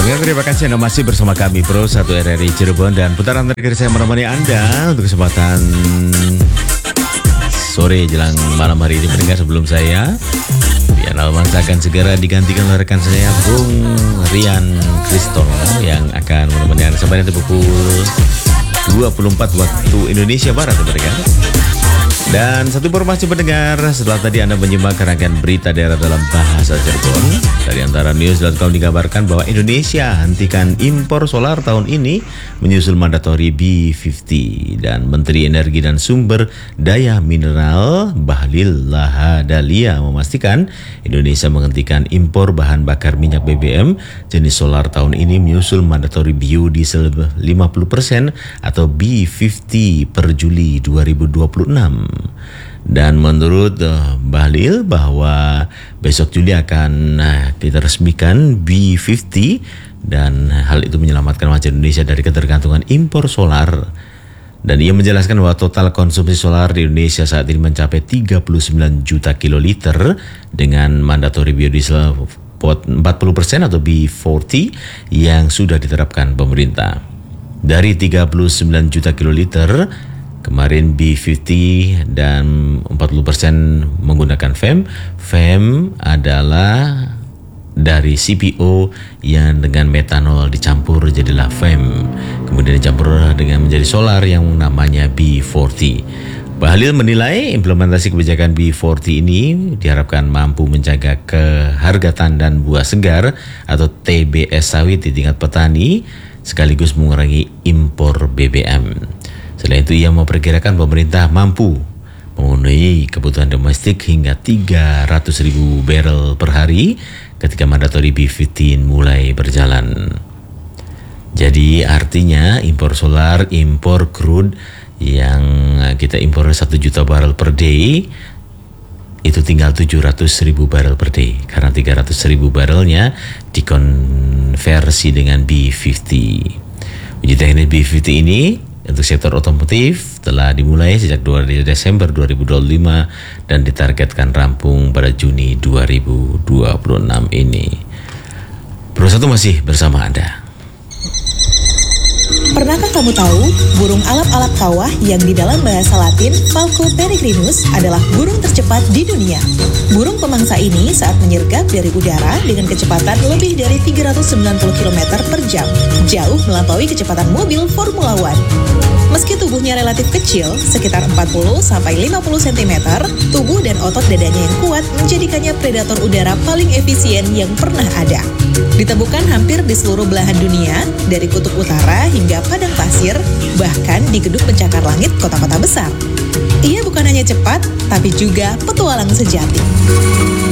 Pendengar, terima kasih Anda masih bersama kami Pro 1 RRI Cirebon, dan putaran terakhir saya menemani Anda untuk kesempatan sore jelang malam hari ini. Pendengar, sebelum saya Rian Almansa akan segera digantikan oleh rekan saya Bung Rian Kristono yang akan menemani Anda sampai nanti pukul 24 waktu Indonesia Barat, pendengar. Dan satu informasi pendengar, setelah tadi Anda menyimak rangkaian berita daerah dalam bahasa Cirebon, dari antara news.com dikabarkan bahwa Indonesia hentikan impor solar tahun ini menyusul mandatori B50, dan Menteri Energi dan Sumber Daya Mineral Bahlil Lahadalia memastikan Indonesia menghentikan impor bahan bakar minyak BBM jenis solar tahun ini menyusul mandatori biodiesel 50% atau B50 per Juli 2026. Dan menurut Bahlil bahwa besok Juli akan kita resmikan B50, dan hal itu menyelamatkan wajah Indonesia dari ketergantungan impor solar. Dan ia menjelaskan bahwa total konsumsi solar di Indonesia saat ini mencapai 39 juta kiloliter dengan mandatori biodiesel 40% atau B40 yang sudah diterapkan pemerintah. Dari 39 juta kiloliter kemarin B50 dan 40% menggunakan FEM. FEM adalah dari CPO yang dengan metanol dicampur jadilah FEM. Kemudian dicampur dengan menjadi solar yang namanya B40. Bahlil menilai implementasi kebijakan B40 ini diharapkan mampu menjaga kehargatan dan buah segar atau TBS sawit di tingkat petani, sekaligus mengurangi impor BBM. Selain itu, ia memperkirakan pemerintah mampu memenuhi kebutuhan domestik hingga 300.000 barrel per hari ketika mandatori B15 mulai berjalan. Jadi artinya impor solar, impor crude yang kita impor 1 juta barrel per day itu tinggal 700.000 barrel per day, karena 300.000 barrelnya dikonversi dengan B50. Uji teknis B50 ini untuk sektor otomotif telah dimulai sejak 2 Desember 2025 dan ditargetkan rampung pada Juni 2026 ini. Pro 1 masih bersama Anda. Pernahkah kamu tahu burung alap-alap kawah yang di dalam bahasa Latin Falco peregrinus adalah burung tercepat di dunia? Burung pemangsa ini saat menyergap dari udara dengan kecepatan lebih dari 390 km per jam, jauh melampaui kecepatan mobil Formula One. Meski tubuhnya relatif kecil, sekitar 40-50 cm, tubuh dan otot dadanya yang kuat menjadikannya predator udara paling efisien yang pernah ada. Ditemukan hampir di seluruh belahan dunia, dari kutub utara hingga padang pasir, bahkan di gedung pencakar langit kota-kota besar. Ia bukan hanya cepat, tapi juga petualang sejati.